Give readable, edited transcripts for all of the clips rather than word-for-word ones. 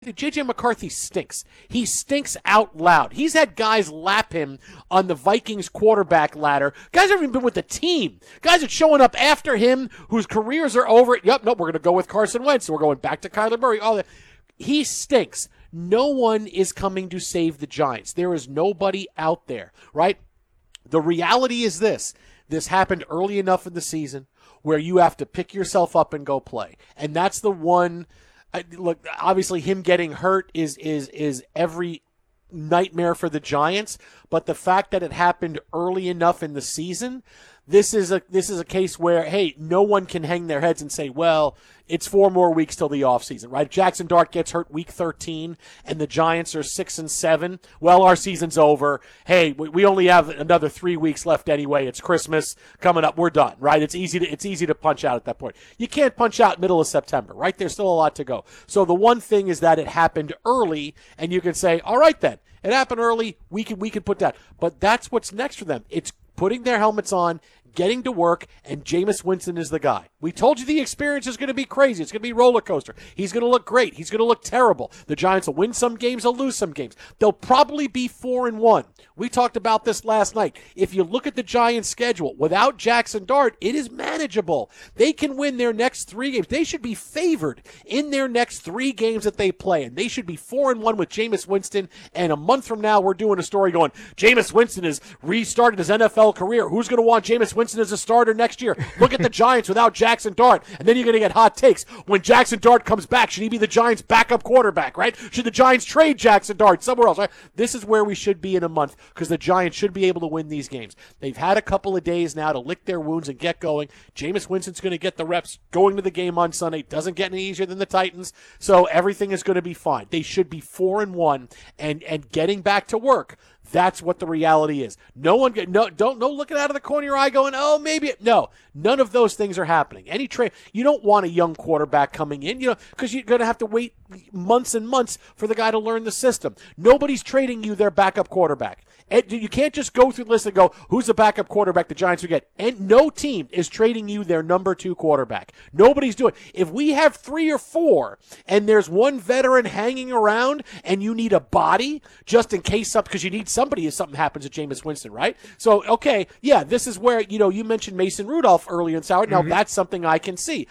J.J. McCarthy stinks. He stinks out loud. He's had guys lap him on the Vikings quarterback ladder. Guys haven't even been with the team. Guys are showing up after him whose careers are over. Yep, nope, we're going to go with Carson Wentz. We're going back to Kyler Murray. All that. He stinks. No one is coming to save the Giants. There is nobody out there, right? The reality is this. This happened early enough in the season where you have to pick yourself up and go play. And that's the one. Look, obviously him getting hurt is every nightmare for the Giants, but the fact that it happened early enough in the season, this is a case where, hey, no one can hang their heads and say, well, it's 4 more weeks till the offseason, right? Jackson Dart gets hurt week 13, and the Giants are 6-7. Well, our season's over. Hey, we only have another 3 weeks left anyway. It's Christmas coming up. We're done, right? It's easy to punch out at that point. You can't punch out middle of September, right? There's still a lot to go. So the one thing is that it happened early, and you can say, all right then, it happened early. We can put that. But that's what's next for them. It's putting their helmets on, getting to work, and Jameis Winston is the guy. We told you the experience is going to be crazy. It's going to be a roller coaster. He's going to look great. He's going to look terrible. The Giants will win some games, they'll lose some games. They'll probably be 4-1. We talked about this last night. If you look at the Giants' schedule, without Jackson Dart, it is manageable. They can win their next 3 games. They should be favored in their next 3 games that they play, and they should be 4-1 with Jameis Winston, and a month from now, we're doing a story going, Jameis Winston has restarted his NFL career. Who's going to want Jameis Winston as a starter next year? Look at the Giants without Jackson Dart. And then you're going to get hot takes. When Jackson Dart comes back, should he be the Giants' backup quarterback, right? Should the Giants trade Jackson Dart somewhere else, right? This is where we should be in a month because the Giants should be able to win these games. They've had a couple of days now to lick their wounds and get going. Jameis Winston's going to get the reps going to the game on Sunday. Doesn't get any easier than the Titans, so everything is going to be fine. They should be 4-1 and getting back to work. That's what the reality is. Don't looking out of the corner of your eye going, oh, maybe. No, none of those things are happening. Any trade, you don't want a young quarterback coming in, because you're going to have to wait months and months for the guy to learn the system. Nobody's trading you their backup quarterback. And you can't just go through the list and go, who's the backup quarterback the Giants will get? And no team is trading you their number 2 quarterback. Nobody's doing it. If we have 3 or 4 and there's one veteran hanging around and you need a body just in case because you need somebody if something happens to Jameis Winston, right? So, okay, yeah, this is where, you mentioned Mason Rudolph earlier in Sauer. Now, that's something I can see.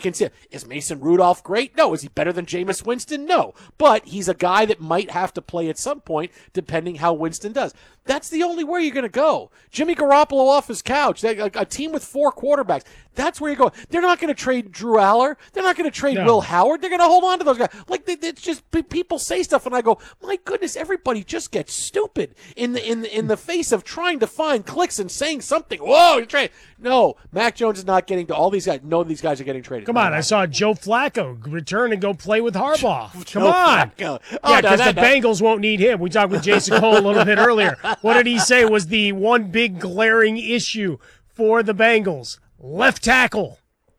Is Mason Rudolph great? No. Is he better than Jameis Winston? No. But he's a guy that might have to play at some point depending how Winston does. That's the only way you're going to go. Jimmy Garoppolo off his couch. A team with 4 quarterbacks. That's where you go. They're not going to trade Drew Aller. They're not going to trade Will Howard. They're going to hold on to those guys. It's just people say stuff, and I go, my goodness, everybody just gets stupid in the face of trying to find clicks and saying something. Whoa, you're trading. No, Mac Jones is not getting to all these guys. No, these guys are getting traded. Come on, I saw Joe Flacco return and go play with Harbaugh. Come Joe on. Flacco. Yeah, because the Bengals won't need him. We talked with Jason Cole a little bit earlier. What did he say was the one big glaring issue for the Bengals? Left tackle.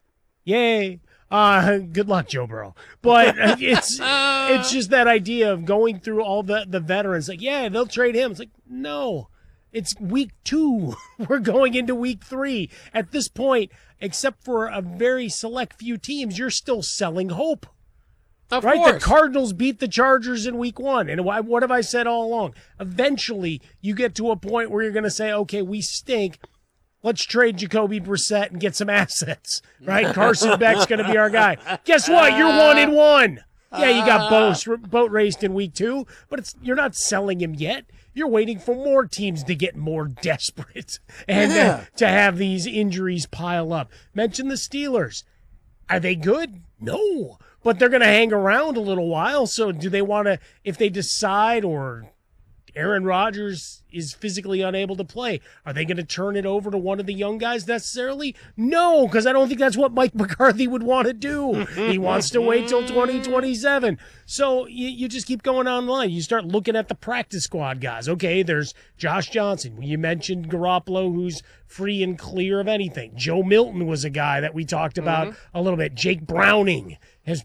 Yay. Good luck, Joe Burrow. But it's just that idea of going through all the veterans. Like, yeah, they'll trade him. It's like, no. It's week 2. We're going into week 3. At this point, except for a very select few teams, you're still selling hope. Of right? course. The Cardinals beat the Chargers in week 1. And what have I said all along? Eventually, you get to a point where you're going to say, okay, we stink. Let's trade Jacoby Brissett and get some assets, right? Carson Beck's going to be our guy. Guess what? You're 1-1. Yeah, you got boat raced in week 2, but you're not selling him yet. You're waiting for more teams to get more desperate and to have these injuries pile up. Mention the Steelers. Are they good? No, but they're going to hang around a little while. So do they want to, if they decide or Aaron Rodgers is physically unable to play, are they going to turn it over to one of the young guys necessarily? No, because I don't think that's what Mike McCarthy would want to do. He wants to wait till 2027. So you just keep going online. You start looking at the practice squad guys. Okay, there's Josh Johnson. You mentioned Garoppolo, who's free and clear of anything. Joe Milton was a guy that we talked about a little bit. Jake Browning.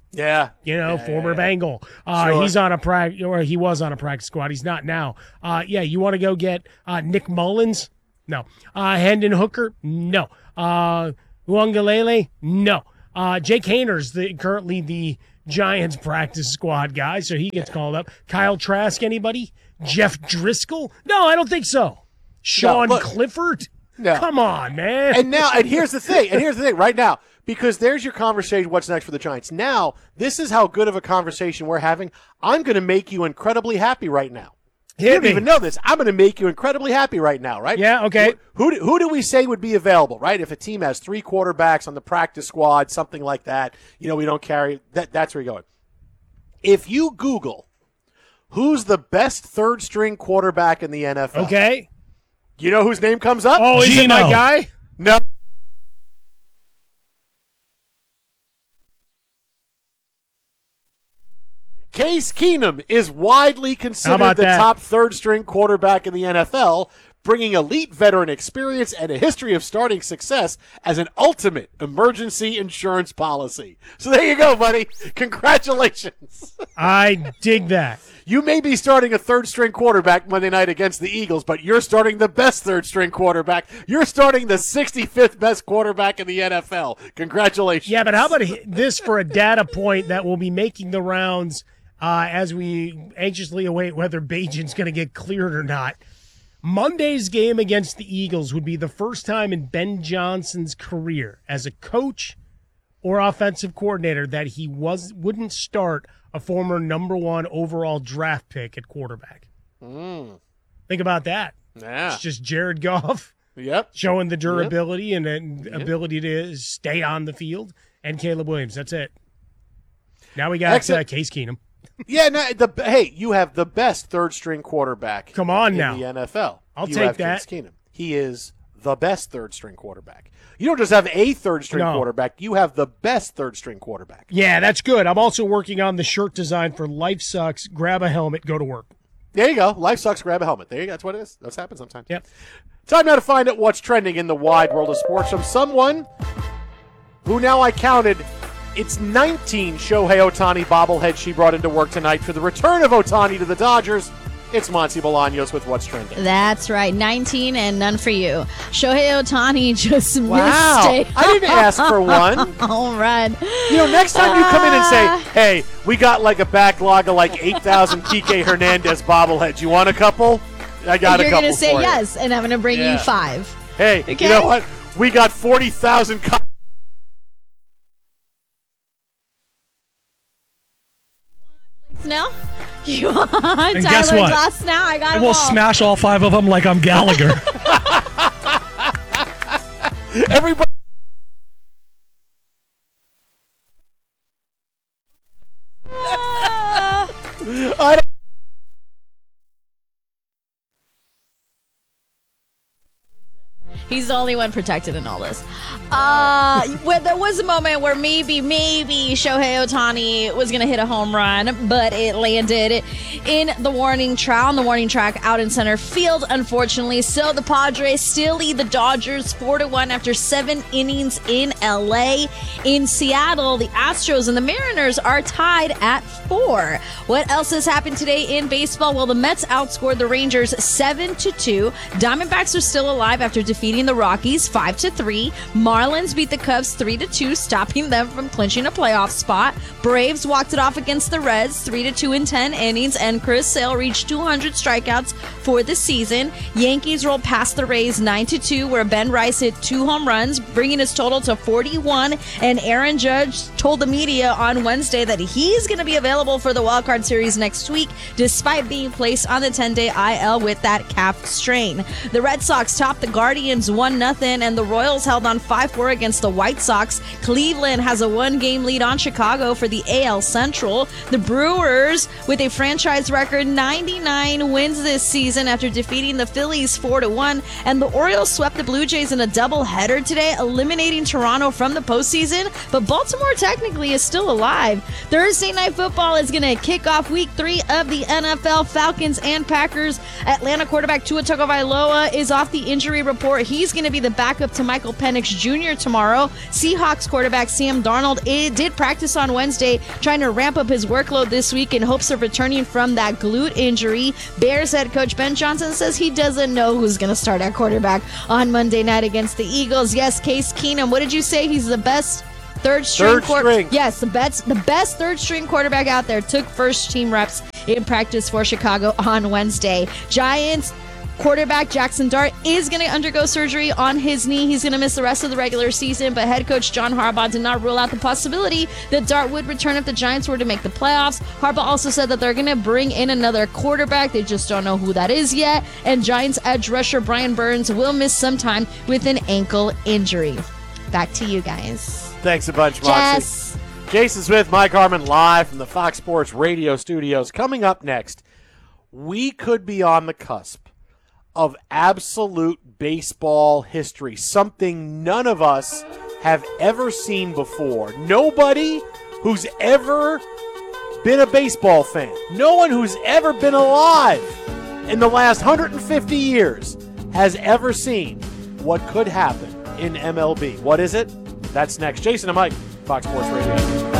Former Bengal. Sure. He's on he was on a practice squad. He's not now. You want to go get Nick Mullins? No. Hendon Hooker? No. Uangalele? No. Jake Hayner's currently the Giants practice squad guy, so he gets called up. Kyle Trask, anybody? Jeff Driscoll? No, I don't think so. Sean Clifford? No. Come on, man. And here's the thing right now, because there's your conversation, what's next for the Giants. Now, this is how good of a conversation we're having. I'm going to make you incredibly happy right now. You don't even know this. I'm going to make you incredibly happy right now, right? Yeah, okay. Who do we say would be available, right? If a team has 3 quarterbacks on the practice squad, something like that, we don't carry that's where you're going. If you Google who's the best third-string quarterback in the NFL, okay, you know whose name comes up? Oh, is it my guy? No. Case Keenum is widely considered the top third-string quarterback in the NFL, bringing elite veteran experience and a history of starting success as an ultimate emergency insurance policy. So there you go, buddy. Congratulations. I dig that. You may be starting a third-string quarterback Monday night against the Eagles, but you're starting the best third-string quarterback. You're starting the 65th best quarterback in the NFL. Congratulations. Yeah, but how about this for a data point that will be making the rounds as we anxiously await whether Bajan's going to get cleared or not. Monday's game against the Eagles would be the first time in Ben Johnson's career as a coach or offensive coordinator that he wouldn't start a former number 1 overall draft pick at quarterback. Think about that. Yeah. It's just Jared Goff showing the durability and ability to stay on the field, and Caleb Williams. That's it. Now we got Case Keenum. Yeah, hey, you have the best third-string quarterback in the NFL. I'll take that. Case Keenum. He is the best third-string quarterback. You don't just have a third-string quarterback. You have the best third-string quarterback. Yeah, that's good. I'm also working on the shirt design for Life Sucks, Grab a Helmet, Go to Work. There you go. Life Sucks, Grab a Helmet. There you go. That's what it is. That's happened sometimes. Yep. Time now to find out what's trending in the wide world of sports from someone who now I counted – it's 19 Shohei Ohtani bobbleheads she brought into work tonight for the return of Ohtani to the Dodgers. It's Monty Bolaños with What's Trending. That's right, 19 and none for you. Shohei Ohtani just missed I didn't ask for one. All right. Next time you come in and say, hey, we got like a backlog of like 8,000 Kike Hernandez bobbleheads. You want a couple? I got a couple for you. You're going to say yes, and I'm going to bring you 5. Hey, okay? You know what? We got 40,000 now? You want Tyler guess what? Glass now? I got them all. Smash all 5 of them like I'm Gallagher. Everybody. I don't. He's the only one protected in all this. There was a moment where maybe Shohei Ohtani was going to hit a home run, but it landed in the warning track out in center field, unfortunately. So the Padres still lead the Dodgers 4-1 after 7 innings in L.A. In Seattle, the Astros and the Mariners are tied at 4. What else has happened today in baseball? Well, the Mets outscored the Rangers 7-2. Diamondbacks are still alive after defeating the Rockies 5-3. Marlins beat the Cubs 3-2, stopping them from clinching a playoff spot. Braves walked it off against the Reds 3-2 in 10 innings, and Chris Sale reached 200 strikeouts for the season. Yankees rolled past the Rays 9-2, where Ben Rice hit 2 home runs, bringing his total to 41. And Aaron Judge told the media on Wednesday that he's going to be available for the Wild Card Series next week, despite being placed on the 10-day IL with that calf strain. The Red Sox topped the Guardians 1-0, and the Royals held on 5-4 against the White Sox. Cleveland has a 1-game lead on Chicago for the AL Central. The Brewers, with a franchise record 99 wins this season after defeating the Phillies 4-1, and the Orioles swept the Blue Jays in a doubleheader today, eliminating Toronto from the postseason, but Baltimore technically is still alive. Thursday Night Football is going to kick off Week 3 of the NFL. Falcons and Packers. Atlanta quarterback Tua Tagovailoa is off the injury report. He's going to be the backup to Michael Penix Jr. tomorrow. Seahawks quarterback Sam Darnold did practice on Wednesday, trying to ramp up his workload this week in hopes of returning from that glute injury. Bears head coach Ben Johnson says he doesn't know who's going to start at quarterback on Monday night against the Eagles. Yes, Case Keenum. What did you say? He's the best Third string. string. Yes, the best third string quarterback out there took first team reps in practice for Chicago on Wednesday. Giants quarterback Jackson Dart is going to undergo surgery on his knee. He's going to miss the rest of the regular season, but head coach John Harbaugh did not rule out the possibility that Dart would return if the Giants were to make the playoffs. Harbaugh also said that they're going to bring in another quarterback. They just don't know who that is yet. And Giants edge rusher Brian Burns will miss some time with an ankle injury. Back to you guys. Thanks a bunch, Moxie. Jess. Jason Smith, Mike Harmon, live from the Fox Sports Radio studios. Coming up next, we could be on the cusp of absolute baseball history, something none of us have ever seen before. Nobody who's ever been a baseball fan, no one who's ever been alive in the last 150 years has ever seen what could happen in MLB. What is it? That's next. Jason and Mike, Fox Sports Radio.